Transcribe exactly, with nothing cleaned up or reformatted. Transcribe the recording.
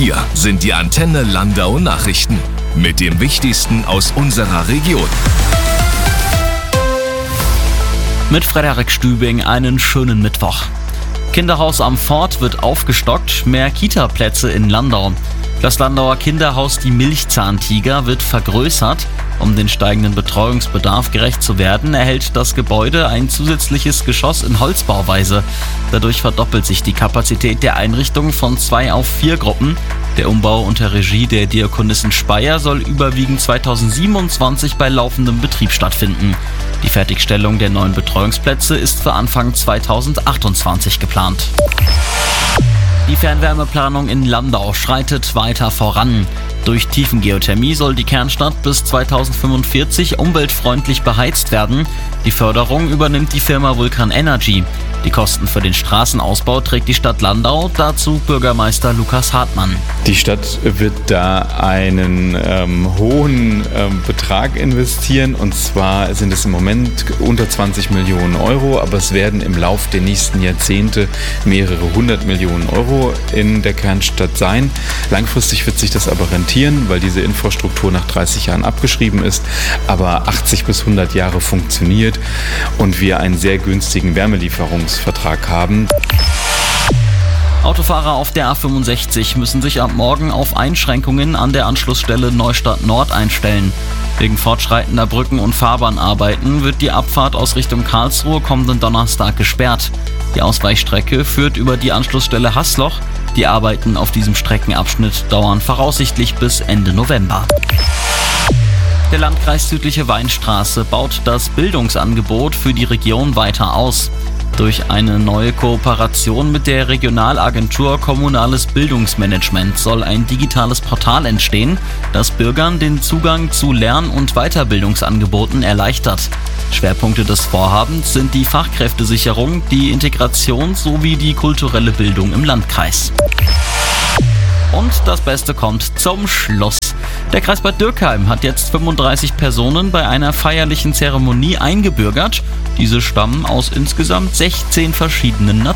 Hier sind die Antenne Landau Nachrichten mit dem Wichtigsten aus unserer Region. Mit Frederik Stübing einen schönen Mittwoch. Kinderhaus am Fort wird aufgestockt, mehr Kita-Plätze in Landau. Das Landauer Kinderhaus Die Milchzahntiger wird vergrößert. Um den steigenden Betreuungsbedarf gerecht zu werden, erhält das Gebäude ein zusätzliches Geschoss in Holzbauweise. Dadurch verdoppelt sich die Kapazität der Einrichtung von zwei auf vier Gruppen. Der Umbau unter Regie der Diakonissin Speyer soll überwiegend zweitausendsiebenundzwanzig bei laufendem Betrieb stattfinden. Die Fertigstellung der neuen Betreuungsplätze ist für Anfang zweitausendachtundzwanzig geplant. Die Fernwärmeplanung in Landau schreitet weiter voran. Durch Tiefengeothermie soll die Kernstadt bis zweitausendfünfundvierzig umweltfreundlich beheizt werden. Die Förderung übernimmt die Firma Vulcan Energy. Die Kosten für den Straßenausbau trägt die Stadt Landau, dazu Bürgermeister Lukas Hartmann. Die Stadt wird da einen ähm, hohen ähm, Betrag investieren, und zwar sind es im Moment unter zwanzig Millionen Euro, aber es werden im Lauf der nächsten Jahrzehnte mehrere hundert Millionen Euro in der Kernstadt sein. Langfristig wird sich das aber rentieren, weil diese Infrastruktur nach dreißig Jahren abgeschrieben ist, aber achtzig bis hundert Jahre funktioniert und wir einen sehr günstigen Wärmelieferungsvertrag haben. Autofahrer auf der A fünfundsechzig müssen sich ab morgen auf Einschränkungen an der Anschlussstelle Neustadt Nord einstellen. Wegen fortschreitender Brücken- und Fahrbahnarbeiten wird die Abfahrt aus Richtung Karlsruhe kommenden Donnerstag gesperrt. Die Ausweichstrecke führt über die Anschlussstelle Haßloch. Die Arbeiten auf diesem Streckenabschnitt dauern voraussichtlich bis Ende November. Der Landkreis Südliche Weinstraße baut das Bildungsangebot für die Region weiter aus. Durch eine neue Kooperation mit der Regionalagentur Kommunales Bildungsmanagement soll ein digitales Portal entstehen, das Bürgern den Zugang zu Lern- und Weiterbildungsangeboten erleichtert. Schwerpunkte des Vorhabens sind die Fachkräftesicherung, die Integration sowie die kulturelle Bildung im Landkreis. Und das Beste kommt zum Schluss. Der Kreis Bad Dürkheim hat jetzt fünfunddreißig Personen bei einer feierlichen Zeremonie eingebürgert. Diese stammen aus insgesamt sechzehn verschiedenen Nationen.